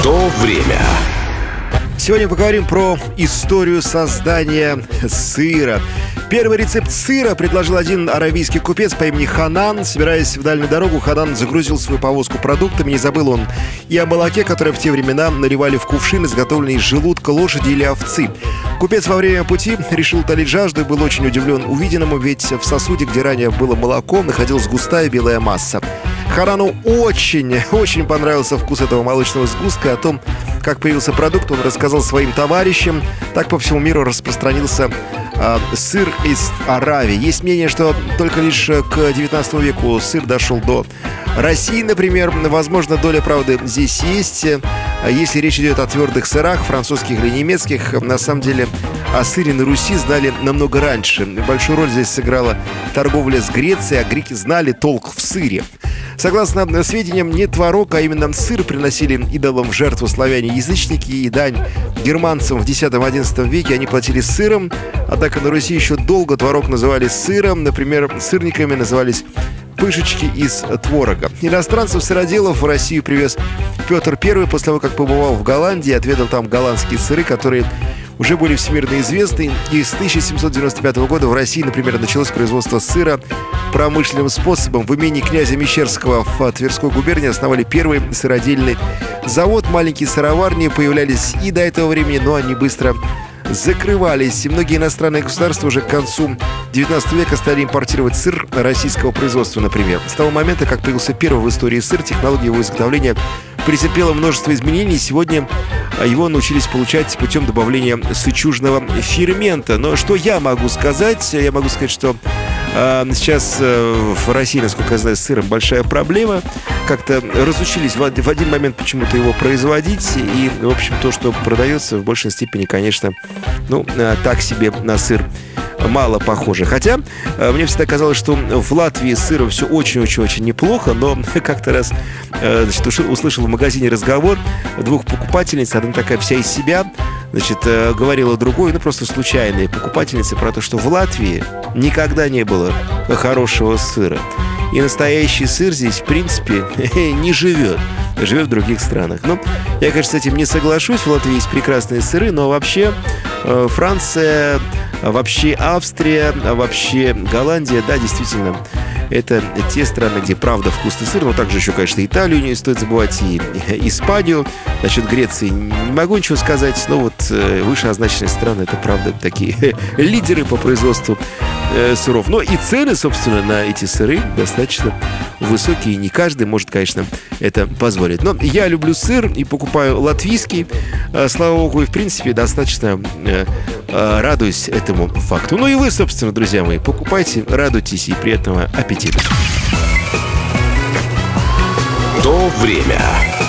То время. Сегодня поговорим про историю создания сыра. Первый рецепт сыра предложил один аравийский купец по имени Ханан. Собираясь в дальнюю дорогу, Ханан загрузил свою повозку продуктами. Не забыл он и о молоке, которое в те времена наливали в кувшин, изготовленный из желудка лошади или овцы. Купец во время пути решил утолить жажду и был очень удивлен увиденному, ведь в сосуде, где ранее было молоко, находилась густая белая масса. Ханану очень понравился вкус этого молочного сгустка. О том, как появился продукт, он рассказал своим товарищам. Так по всему миру распространился сыр из Аравии. Есть мнение, что только лишь к 19 веку сыр дошел до России, например. Возможно, доля правды здесь есть. Если речь идет о твердых сырах, французских или немецких, на самом деле о сыре на Руси знали намного раньше. Большую роль здесь сыграла торговля с Грецией, а греки знали толк в сыре. Согласно сведениям, не творог, а именно сыр приносили идолам в жертву славяне-язычники, и дань германцам в X-XI веке они платили сыром. Однако на Руси еще долго творог называли сыром. Например, сырниками назывались пышечки из творога. Иностранцев-сыроделов в Россию привез Петр I после того, как побывал в Голландии, отведал там голландские сыры, которые уже были всемирно известны. И с 1795 года в России, например, началось производство сыра промышленным способом. В имении князя Мещерского в Тверской губернии основали первый сыродельный завод. Маленькие сыроварни появлялись и до этого времени, но они быстро закрывались. И многие иностранные государства уже к концу 19 века стали импортировать сыр российского производства, например. С того момента, как появился первый в истории сыр, технология его изготовления претерпела множество изменений. Сегодня его научились получать путем добавления сычужного фермента. Но что я могу сказать? Я могу сказать, что сейчас в России, насколько я знаю, с сыром большая проблема. Как-то разучились в один момент почему-то его производить. И, в общем, то, что продается, в большей степени, конечно, так себе на сыр мало похоже. Хотя мне всегда казалось, что в Латвии с сыром все очень-очень-очень неплохо, но как-то раз услышал в магазине разговор двух покупательниц. Одна такая вся из себя, говорила другой, просто случайная покупательница, про то, что в Латвии никогда не было хорошего сыра. И настоящий сыр здесь, в принципе, не живет. Живет в других странах. Я, конечно, с этим не соглашусь. В Латвии есть прекрасные сыры, но вообще Франция, вообще Австрия, вообще Голландия, да, действительно, это те страны, где правда вкусный сыр, но также еще, конечно, Италию не стоит забывать, и Испанию. Насчет Греции не могу ничего сказать, но вышеозначенные страны, это правда такие лидеры по производству сыров. Но и цены, собственно, на эти сыры достаточно высокие, и не каждый может, конечно, это позволить. Но я люблю сыр и покупаю латвийский, слава богу, и, в принципе, достаточно радуюсь этому факту. И вы, собственно, друзья мои, покупайте, радуйтесь и приятного аппетита. То время.